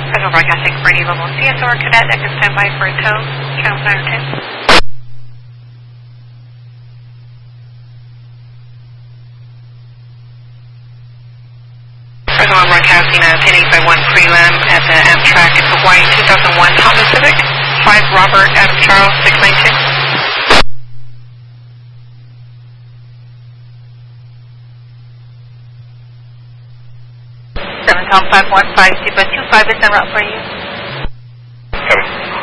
Federal Broadcasting for any level CSR cadet that can stand by for a tow. Channel 910. Federal Broadcasting 10851 Prelam at the Amtrak Hawaii 2001 Honda Civic. 5 Robert Adam Charles 692. Tom 515 Sequence 25 is en route for you.